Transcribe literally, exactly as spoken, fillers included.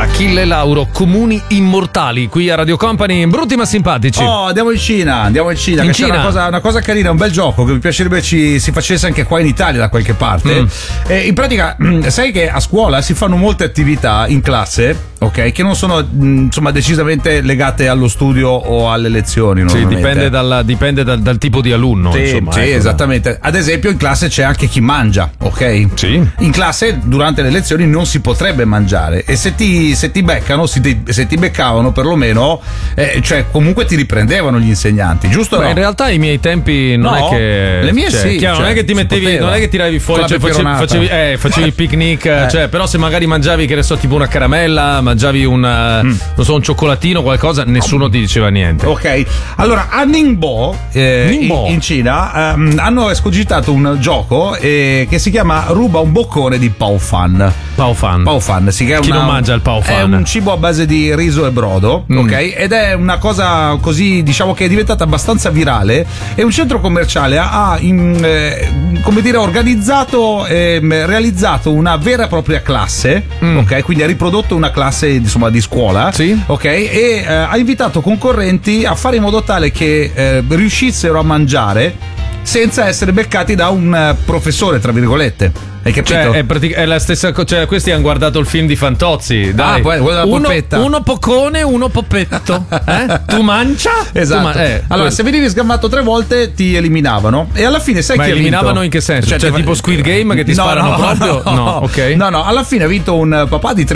Achille Lauro, Comuni Immortali, qui a Radio Company, brutti ma simpatici. Oh, andiamo in Cina, andiamo in Cina, In che c'è Cina? una cosa, una cosa carina, un bel gioco che mi piacerebbe ci si facesse anche qua in Italia da qualche parte. Mm. E in pratica, sai che a scuola si fanno molte attività in classe, ok, che non sono mh, insomma decisamente legate allo studio o alle lezioni. Sì, normalmente. dipende, dalla, dipende dal, dal tipo di alunno. Sì, insomma, sì, ecco. esattamente. Ad esempio in classe c'è anche chi mangia, ok? Sì. In classe durante le lezioni non si potrebbe mangiare e se ti, se ti beccano, se ti, se ti beccavano perlomeno, eh, cioè comunque ti riprendevano gli insegnanti, giusto? Ma no? in realtà ai miei tempi non No, è che le mie cioè, sì, chiaro, cioè, non è che ti si mettevi, poteva. non è che tiravi fuori, Con la cioè, facevi, peperonata. facevi, eh, facevi il picnic, Eh. cioè, però se magari mangiavi, che ne so, tipo una caramella, mangiavi un Mm. non so, un cioccolatino, qualcosa, nessuno ti diceva niente. Ok, allora a Ningbo, eh, Ningbo. In, in Cina ehm, hanno escogitato un gioco eh, che si chiama Ruba un boccone di Pao Fan. Pao Fan. Pao Fan, si chiama Chi una- non mangia il Pao Fan? È un cibo a base di riso e brodo, Mm. ok? Ed è una cosa così, diciamo che è diventata abbastanza virale e un centro commerciale ha, in, eh, come dire, organizzato e realizzato una vera e propria classe, Mm. ok? Quindi ha riprodotto una classe, insomma, di scuola, Sì. ok? E eh, ha invitato concorrenti a fare in modo tale che eh, riuscissero a mangiare senza essere beccati da un eh, professore, tra virgolette. Hai capito? Cioè, è, pratic- è la stessa cosa. Cioè, questi hanno guardato il film di Fantozzi. Dai, Ah, poi quello della uno, polpetta. uno poccone, uno poppetto. Eh? Tu mangia? Esatto. Tu ma- eh, allora, questo. se venivi sgammato tre volte, ti eliminavano. E alla fine, sai Ma chi ha eliminavano vinto? in che senso? Cioè, ti- tipo Squid Game che ti No, sparano no, proprio? No, No, ok. No, no, alla fine ha vinto un papà di tre